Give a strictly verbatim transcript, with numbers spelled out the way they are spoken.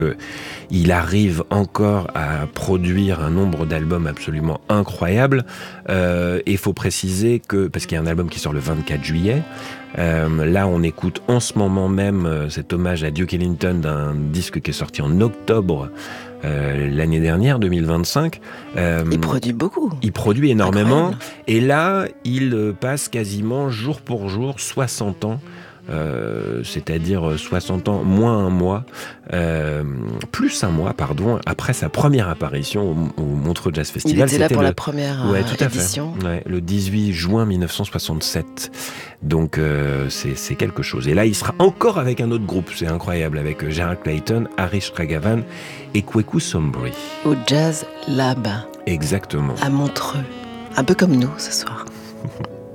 Euh, il arrive encore à produire un nombre d'albums absolument incroyable. Euh, et il faut préciser que, parce qu'il y a un album qui sort le vingt-quatre juillet, euh, là on écoute en ce moment même euh, cet hommage à Duke Ellington d'un disque qui est sorti en octobre euh, l'année dernière, deux mille vingt-cinq. Euh, il produit beaucoup. Il produit énormément. Incroyable. Et là, il passe quasiment jour pour jour soixante ans. Euh, c'est-à-dire soixante ans moins un mois, euh, plus un mois, pardon, après sa première apparition au, au Montreux Jazz Festival. Il était là C'était pour le, la première ouais, euh, tout à édition. fait. Ouais, le dix-huit juin mille neuf cent soixante-sept. Donc euh, c'est, c'est quelque chose. Et là, il sera encore avec un autre groupe, c'est incroyable, avec Gerald Clayton, Harish Raghavan et Kweku Sombri. Au Jazz Lab. Exactement. À Montreux. Un peu comme nous ce soir.